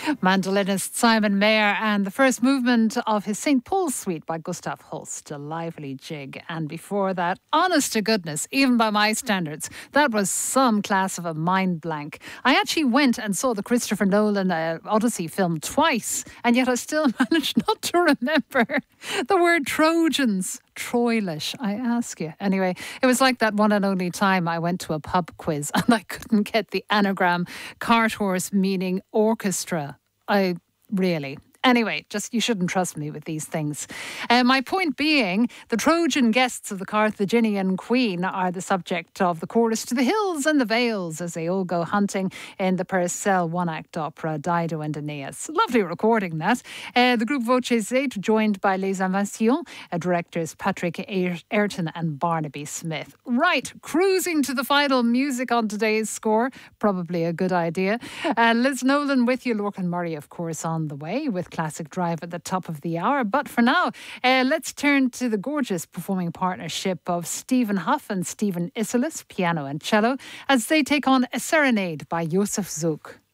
Mandolinist Simon Mayer and the first movement of his St. Paul's Suite by Gustav Holst, a lively jig. And before that, honest to goodness, even by my standards, that was some class of a mind blank. I actually went and saw the Christopher Nolan Odyssey film twice, and yet I still managed not to remember the word Trojans. Troilish, I ask you. Anyway, it was like that one and only time I went to a pub quiz and I couldn't get the anagram cart horse meaning orchestra. Anyway, just you shouldn't trust me with these things. My point being, the Trojan guests of the Carthaginian queen are the subject of the chorus to the hills and the vales as they all go hunting in the Purcell one-act opera Dido and Aeneas. Lovely recording that. The group Voces 8, joined by Les Inventions, directors Patrick Ayrton and Barnaby Smith. Right, cruising to the final music on today's score. Probably a good idea. Liz Nolan with you, Lorcan Murray, of course, on the way with Classic Drive at the top of the hour. But for now, let's turn to the gorgeous performing partnership of Stephen Huff and Stephen Isserlis, piano and cello, as they take on A Serenade by Josef Zook.